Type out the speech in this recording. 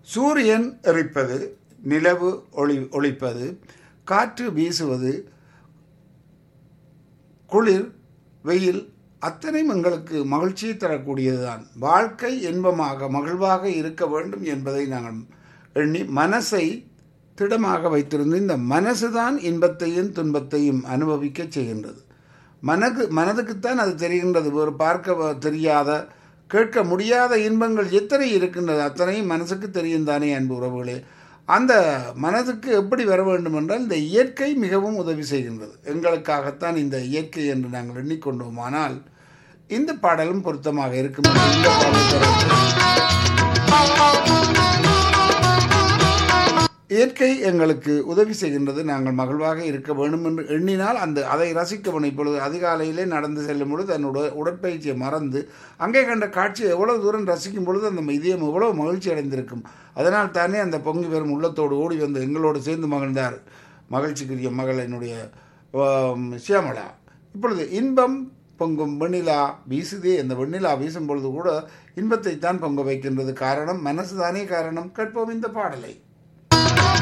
சூரியன் எரிப்பது, நிலவு ஒளிப்பது, காற்று வீசுவது, குளிர், வெயில் அத்தனையும் எங்களுக்கு மகிழ்ச்சியை தரக்கூடியதுதான். வாழ்க்கை இன்பமாக மகிழ்வாக இருக்க வேண்டும் என்பதை நாங்கள் எண்ணி மனசை திடமாக வைத்திருந்து இந்த மனசுதான் இன்பத்தையும் துன்பத்தையும் அனுபவிக்க செய்கின்றது. மனதுக்குத்தான் அது தெரிகின்றது. ஒரு பார்க்க தெரியாத கேட்க முடியாத இன்பங்கள் எத்தனை இருக்கின்றது அத்தனையும் மனசுக்கு தெரியும் தானே அன்பு உறவுகளே. அந்த மனதுக்கு எப்படி வர வேண்டும் என்றால் இந்த இயற்கை மிகவும் உதவி செய்கின்றது. எங்களுக்காகத்தான் இந்த இயற்கை என்று நாங்கள் எண்ணிக்கொண்டோமானால் இந்த பாடலும் பொருத்தமாக இருக்கும். இயற்கை எங்களுக்கு உதவி செய்கின்றது. நாங்கள் மகிழ்வாக இருக்க வேண்டும் என்று எண்ணினால் அதை ரசிக்க வேண்டும். இப்பொழுது அதிகாலையிலே நடந்து செல்லும் பொழுது தன்னோட உடற்பயிற்சியை மறந்து அங்கே கண்ட காட்சியை எவ்வளவு தூரம் ரசிக்கும் பொழுது அந்த இதயம் எவ்வளவு மகிழ்ச்சி அடைந்திருக்கும். அதனால் தானே அந்த பொங்கி வரும் உள்ளத்தோடு ஓடி வந்து எங்களோடு சேர்ந்து மகிழ்ந்தார் மகிழ்ச்சிக்குரிய மகள் என்னுடைய சியாமளா. இப்பொழுது இன்பம் பொங்கும் வெண்ணிலா வீசுதே. அந்த வெண்ணிலா வீசும் பொழுது கூட இன்பத்தை தான் பொங்க வைக்கின்றது. காரணம் மனசு தானே காரணம். கேட்போம் இந்த பாடலை.